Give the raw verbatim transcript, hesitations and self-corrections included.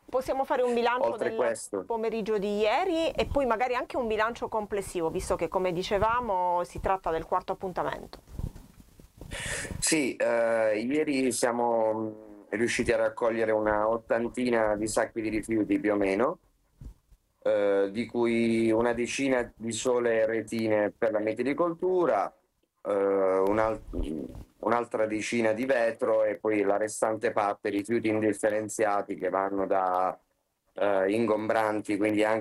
Possiamo fare un bilancio Oltre del questo, pomeriggio di ieri e poi magari anche un bilancio complessivo, visto che come dicevamo si tratta del quarto appuntamento. sì, eh, ieri siamo mh, riusciti a raccogliere una ottantina di sacchi di rifiuti più o meno, eh, di cui una decina di sole retine per la metilicoltura, eh, un'al- un'altra decina di vetro e poi la restante parte rifiuti indifferenziati che vanno da eh, ingombranti, quindi anche